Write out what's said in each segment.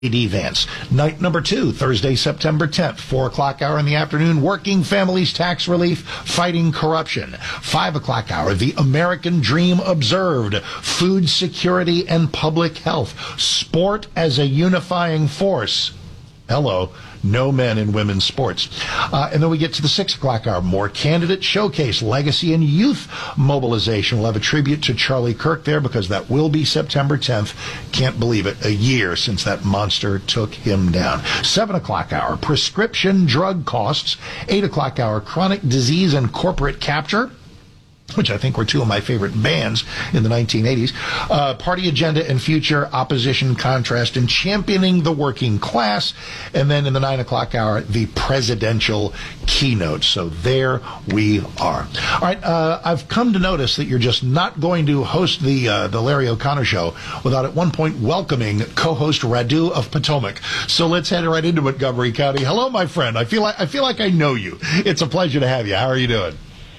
J.D. Vance. Night number 2, Thursday, September 10th, 4 o'clock hour in the afternoon, Working Families Tax Relief, Fighting Corruption. 5 o'clock hour, The American Dream Observed, Food Security and Public Health, Sport as a Unifying Force. Hello, no men in women's sports. And then we get to the 6 o'clock hour, more Candidate Showcase, Legacy and Youth Mobilization. We'll have a tribute to Charlie Kirk there because that will be September 10th. Can't believe it, a year since that monster took him down. 7 o'clock hour, Prescription Drug Costs. 8 o'clock hour, Chronic Disease and Corporate Capture, which I think were two of my favorite bands in the 1980s. Party Agenda and Future, Opposition, Contrast, and Championing the Working Class. And then in the 9 o'clock hour, the Presidential Keynote. So there we are. All right, I've come to notice that you're just not going to host the Larry O'Connor Show without at one point welcoming co-host Radu of Potomac. So let's head right into Montgomery County. Hello, my friend. I feel like I know you. It's a pleasure to have you. How are you doing?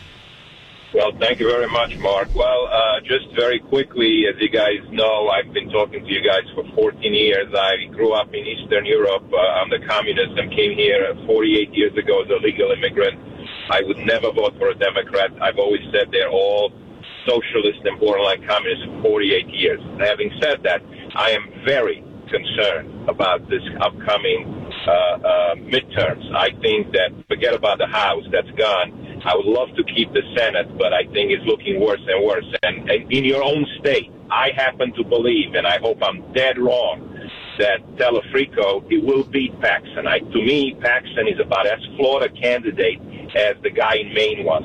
Well, thank you very much, Mark. Well, just very quickly, as you guys know, I've been talking to you guys for 14 years. I grew up in Eastern Europe under communism, came here 48 years ago as a legal immigrant. I would never vote for a Democrat. I've always said they're all socialist and borderline communist for 48 years. Having said that, I am very concerned about this upcoming midterms. I think that, forget about the House, that's gone. I would love to keep the Senate, but I think it's looking worse and worse. And in your own state, I happen to believe, and I hope I'm dead wrong, that Telefrico, it will beat Paxson. To me, Paxson is about as flawed a candidate as the guy in Maine was.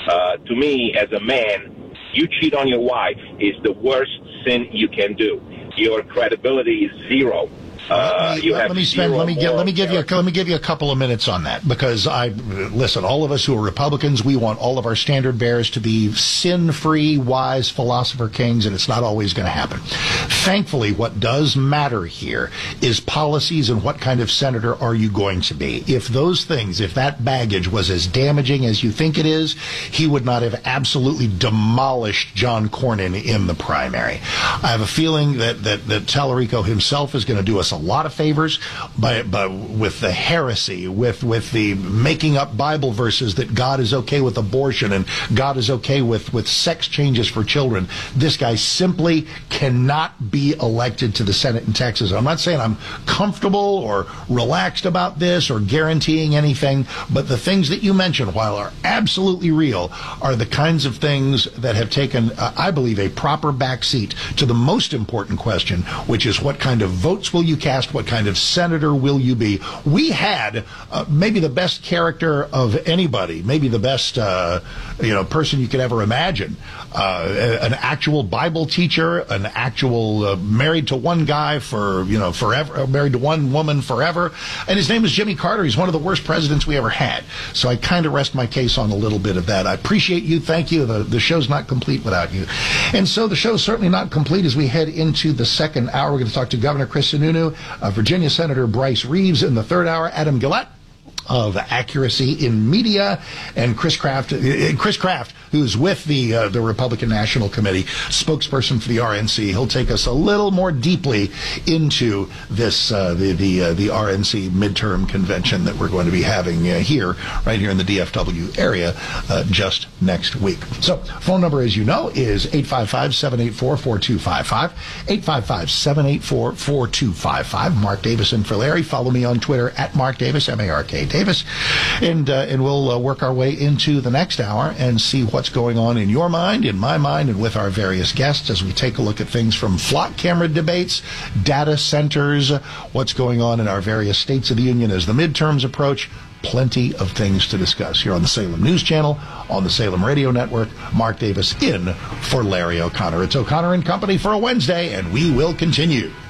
To me, as a man, you cheat on your wife is the worst sin you can do. Your credibility is zero. Let me give you a couple of minutes on that, because listen, all of us who are Republicans, we want all of our standard bearers to be sin-free, wise philosopher kings, and it's not always going to happen. Thankfully, what does matter here is policies and what kind of senator are you going to be. If that baggage was as damaging as you think it is, he would not have absolutely demolished John Cornyn in the primary. I have a feeling that Tallarico himself is going to do us a lot of favors, but with the heresy, with the making up Bible verses that God is okay with abortion and God is okay with sex changes for children. This guy simply cannot be elected to the Senate in Texas. I'm not saying I'm comfortable or relaxed about this or guaranteeing anything, but the things that you mentioned, while are absolutely real, are the kinds of things that have taken, I believe, a proper backseat to the most important question, which is what kind of votes will you cast? What kind of senator will you be? We had maybe the best character of anybody, maybe the best person you could ever imagine. An actual Bible teacher, an actual married to one guy for forever, married to one woman forever, and his name is Jimmy Carter. He's one of the worst presidents we ever had. So I kind of rest my case on a little bit of that. I appreciate you. Thank you. The show's not complete without you. And so the show's certainly not complete as we head into the second hour. We're going to talk to Governor Chris Sununu, Virginia Senator Bryce Reeves in the third hour, Adam Gillette of Accuracy in Media, and Chris Kraft, who's with the Republican National Committee, spokesperson for the RNC. He'll take us a little more deeply into this the RNC midterm convention that we're going to be having right here in the DFW area just next week. So phone number, as you know, is 855-784-4255, 855-784-4255. Mark Davison for Larry. Follow me on Twitter at Mark Davis, M-A-R-K Davis, and we'll work our way into the next hour and see what's going on in your mind, in my mind, and with our various guests as we take a look at things from flock camera debates, data centers, what's going on in our various states of the union as the midterms approach. Plenty of things to discuss here on the Salem News Channel, on the Salem Radio Network. Mark Davis in for Larry O'Connor. It's O'Connor and Company for a Wednesday, and we will continue.